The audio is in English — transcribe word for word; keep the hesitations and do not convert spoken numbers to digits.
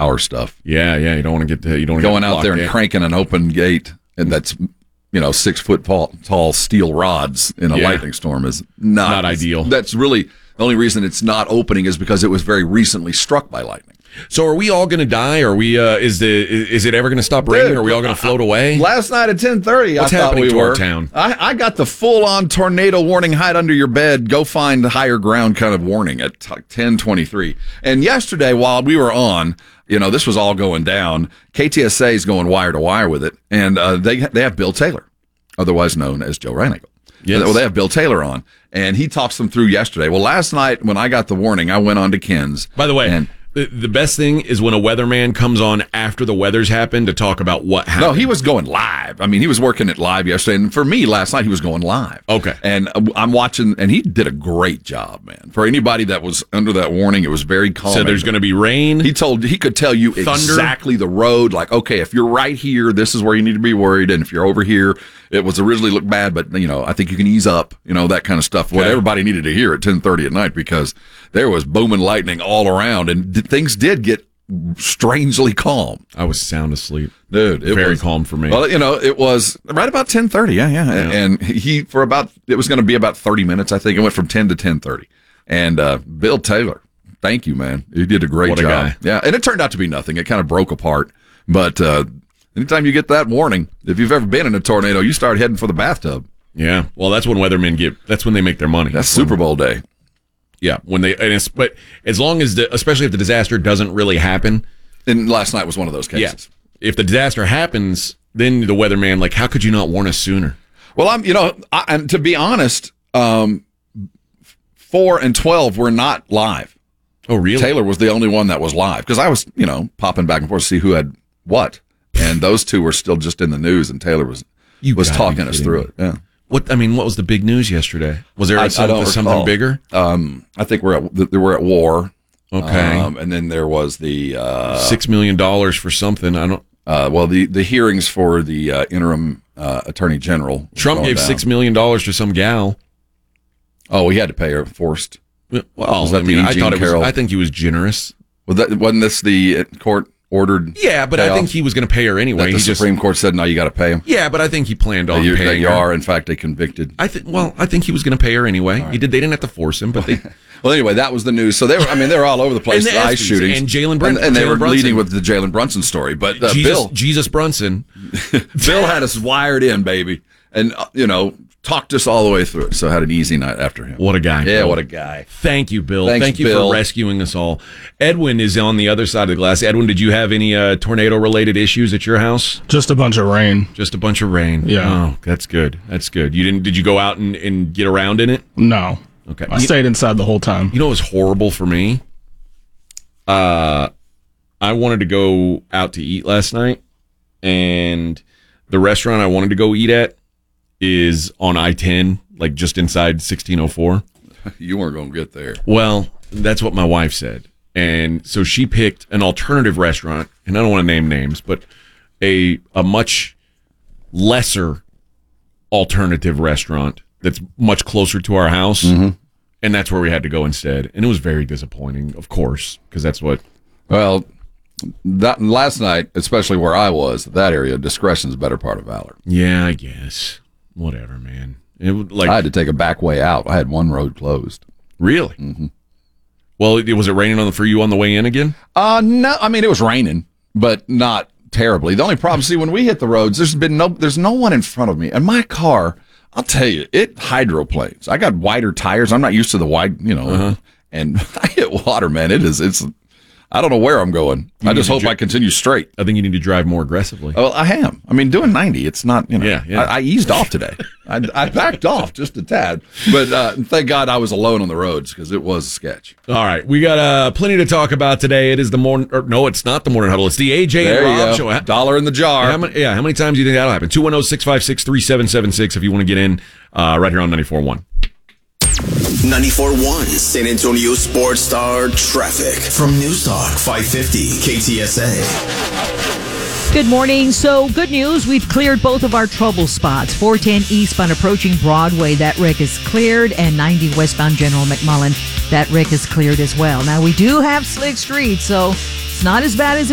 power stuff. Yeah, yeah. You don't want to get to, you don't going get out there and in. cranking an open gate, and that's you know six foot tall, tall steel rods in a Yeah. lightning storm is not Not ideal. That's really the only reason it's not opening is because it was very recently struck by lightning. So are we all going to die? Are we? Uh, is the is it ever going to stop raining? Dude, Are we all going to float away? Last night at ten thirty, I What's thought happening we to were. our town? I, I got the full-on tornado warning, hide under your bed, go find higher ground kind of warning at ten twenty-three. And yesterday, while we were on, you know, this was all going down. K T S A is going wire to wire with it, and uh, they they have Bill Taylor, otherwise known as Joe Reinagle. Yes. Well, they have Bill Taylor on, and he talks them through yesterday. Well, last night when I got the warning, I went on to Ken's. By the way. And, The, the best thing is when a weatherman comes on after the weather's happened to talk about what happened. No, he was going live. I mean, he was working it live yesterday. And for me, last night, he was going live. Okay. And I'm watching, and he did a great job, man. For anybody that was under that warning, it was very calm. So there's going to be rain. He told, he could tell you Thunder. exactly the road. Like, okay, if you're right here, this is where you need to be worried. And if you're over here, it was originally looked bad, but, you know, I think you can ease up, you know, that kind of stuff. What Okay. everybody needed to hear at ten thirty at night because there was booming lightning all around. And d- things did get strangely calm. I was sound asleep. Dude, it Very was calm for me. Well, you know, it was right about ten thirty. Yeah, yeah, Yeah. And he for about it was going to be about thirty minutes. I think it went from ten to ten thirty. And uh, Bill Taylor, thank you, man. You did a great What a job. guy. Yeah, and it turned out to be nothing. It kind of broke apart. But uh, anytime you get that warning, if you've ever been in a tornado, you start heading for the bathtub. Yeah. Well, that's when weathermen get. That's when they make their money. That's Super Bowl day. Yeah. When they. And it's, but as long as the, especially if the disaster doesn't really happen. And last night was one of those cases. Yeah. If the disaster happens, then the weatherman, like, how could you not warn us sooner? Well, I'm, you know, I, and to be honest, um, four and twelve were not live. Oh, really? Taylor was the only one that was live because I was, you know, popping back and forth to see who had what, and those two were still just in the news, and Taylor was You was gotta be talking us kidding through me. it. Yeah, What I mean, what was the big news yesterday? Was there I, some, I don't something recall. bigger? Um, I think we're at we're at war. Okay. Um, and then there was the uh, Six million dollars for something. I don't. uh, well the the hearings for the uh, interim uh, attorney general. Trump going gave down. six million dollars to some gal. Oh, he had to pay her forced. Well, Was that I mean, the I Eugene thought it was. Carroll? I think he was generous. Was that wasn't this the court ordered? Yeah, but I payoff think he was going to pay her anyway. that the He just. Supreme Court said no, you got to pay him. Yeah, but I think he planned on That you, paying that you her. are in fact a convicted. I think. Well, I think he was going to pay her anyway. He did. They didn't have to force him, but they. Well, anyway, that was the news. So they were, I mean, they were all over the place, And the the ice ESPYs, shootings. and Jalen Brun- And, and they Jalen were Brunson. leading with the Jalen Brunson story. But uh, Jesus, Bill, Jesus Brunson. Bill had us wired in, baby. And, uh, you know, talked us all the way through it. So I had an easy night after him. What a guy. Yeah, Bill. what a guy. Thank you, Bill. Thanks, Thank you Bill. for rescuing us all. Edwin is on the other side of the glass. Edwin, did you have any uh, tornado-related issues at your house? Just a bunch of rain. Just a bunch of rain. Yeah. Oh, that's good. That's good. You didn't? Did you go out and, and get around in it? No. Okay. I You- stayed inside the whole time. You know what was horrible for me? Uh, I wanted to go out to eat last night, and the restaurant I wanted to go eat at is on I ten, like just inside sixteen oh four. You weren't going to get there. Well, that's what my wife said. And so she picked an alternative restaurant, and I don't want to name names, but a a much lesser alternative restaurant that's much closer to our house. Mm-hmm. And that's where we had to go instead. And it was very disappointing, of course, because that's what. Well, that last night, especially where I was, that area, discretion's a better part of valor. Yeah, I guess. Whatever, man. It would, like I had to take a back way out. I had one road closed. really. Mm-hmm. Well, it, was it raining on the for you on the way in again? Uh, no, I mean, it was raining, but not terribly. The only problem, see, when we hit the roads, there's been no, there's no one in front of me. And my car, I'll tell you, it hydroplanes. I got wider tires. I'm not used to the wide, you know, Uh-huh. and I hit water, man. It is, it's, I don't know where I'm going. I need just to hope dri- I continue straight. I think you need to drive more aggressively. Well, I am. I mean, doing ninety, it's not, you know, Yeah, yeah. I, I eased off today. I, I backed off just a tad. But uh, thank God I was alone on the roads because it was a sketch. All right, we got uh, plenty to talk about today. It is the morning, or no, it's not the morning huddle. It's the A J There and you Rob go. show. How, Dollar in the jar. how many, yeah, how many times do you think that'll happen? two one zero, six five six, three seven seven six if you want to get in uh, right here on ninety-four point one. ninety-four point one San Antonio Sports Star Traffic from News Talk five fifty K T S A. Good morning. So, good news. We've cleared both of our trouble spots. four ten eastbound approaching Broadway. That wreck is cleared. And ninety westbound General McMullen. That wreck is cleared as well. Now, we do have slick streets, so it's not as bad as